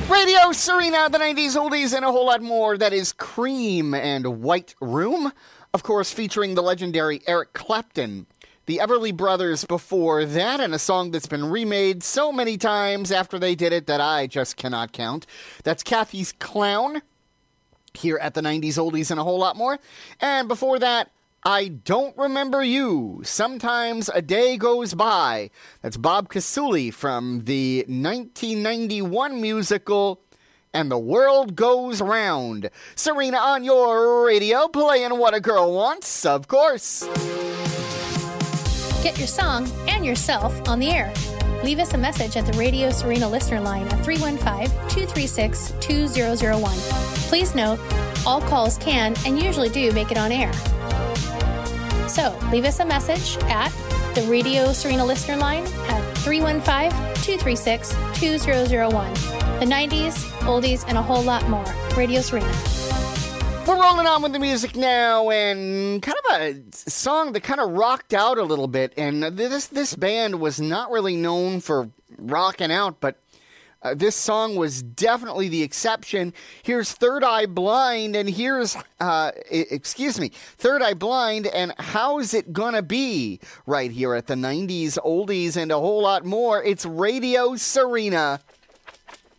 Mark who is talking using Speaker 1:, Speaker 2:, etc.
Speaker 1: Radio Serena, the 90s oldies, and a whole lot more. That is Cream and White Room. Of course, featuring the legendary Eric Clapton. The Everly Brothers before that, and a song that's been remade so many times after they did it that I just cannot count. That's Kathy's Clown, here at the 90s oldies and a whole lot more. And before that, I Don't Remember You. Sometimes a Day Goes By. That's Bob Casuli from the 1991 musical And the World Goes Round. Serena on your radio, playing What a Girl Wants, of course.
Speaker 2: Get your song and yourself on the air. Leave us a message at the Radio Serena listener line at 315-236-2001. Please note, all calls can and usually do make it on air. So, leave us a message at the Radio Serena listener line at 315-236-2001. The 90s, oldies, and a whole lot more. Radio Serena.
Speaker 1: We're rolling on with the music now, and kind of a song that kind of rocked out a little bit. And this band was not really known for rocking out, but this song was definitely the exception. Here's Third Eye Blind, and here's, Third Eye Blind, and How's It Gonna Be? Right here at the 90s oldies and a whole lot more. It's Radio Serena.